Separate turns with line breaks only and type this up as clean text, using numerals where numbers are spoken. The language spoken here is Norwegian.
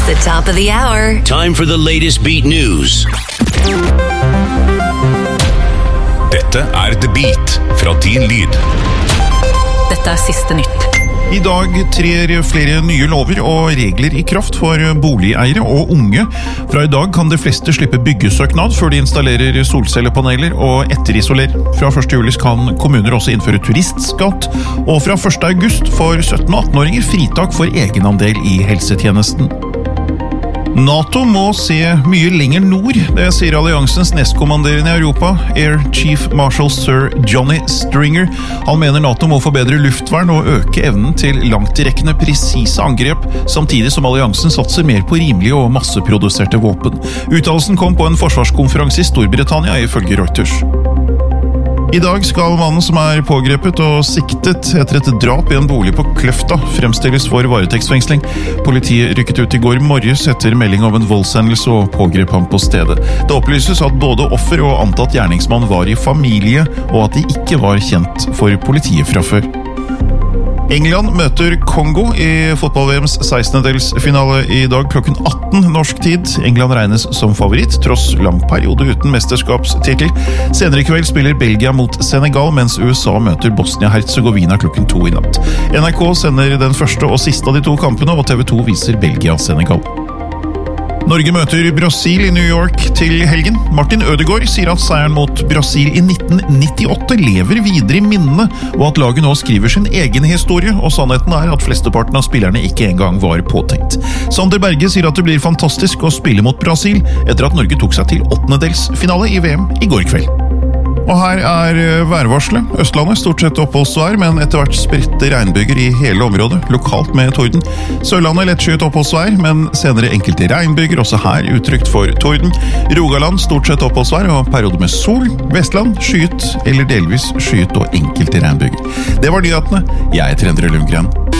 the top of the hour.
Time for the latest beat news.
Dette The Beat fra Din Lyd.
Dette siste nytt.
I dag trer flere nye lover og regler i kraft for boligeiere og unge. Fra i dag kan de fleste slippe byggesøknad før de installerer solcellepaneler og etterisolerer. Fra 1. juli kan kommuner også innføre turistskatt, og fra 1. august får 17- og 18-åringer fritak for egenandel i helsetjenesten. NATO må se mye lenger nord, det sier alliansens nestkommanderende i Europa, Air Chief Marshal Sir Johnny Stringer. Han mener NATO må få bedre luftvern og øke evnen til langtrekkende, presise angrep, samtidig som alliansen satser mer på rimelige og masseproduserte våpen. Uttalelsen kom på en forsvarskonferanse i Storbritannia, ifølge Reuters. I dag skal mannen som pågrepet og siktet etter et drap i en bolig på Kløfta fremstilles for varetektsfengsling. Politiet rykket ut i går morges etter melding om en voldshendelse og pågrep ham på stedet. Det opplyses at både offer og antatt gjerningsmann var i familie, og at de ikke var kjent for politiet fra før. England møter Kongo i fotball-VMs 16-delsfinale i dag klokken 18 norsk tid. England regnes som favoritt, tross lang periode uten mesterskapstittel. Senere i kveld spiller Belgia mot Senegal, mens USA møter Bosnia-Herzegovina klokken 2 i natt. NRK sender den første og siste av de to kampene, og TV 2 viser Belgia-Senegal. Norge møter Brasil i New York til helgen. Martin Ødegaard sier at seieren mot Brasil i 1998 lever videre i minnene, og at laget nå skriver sin egen historie, og sannheten at flesteparten av spillerne ikke engang var påtenkt. Sander Berge sier at det blir fantastisk å spille mot Brasil, etter at Norge tok seg til 8-delsfinale i VM i går kveld. Og her værvarselet. Østlandet stort sett oppholdsvær, men etter hvert spredte regnbyger i hele området, lokalt med torden. Sørlandet lettskyet oppholdsvær, men senere enkelte regnbyger, også her utrygt for torden. Rogaland stort sett oppholdsvær og periode med sol. Vestland skyet eller delvis skyet og enkelte regnbyger. Det var nyhetene. Jeg heter Endre Lundgren.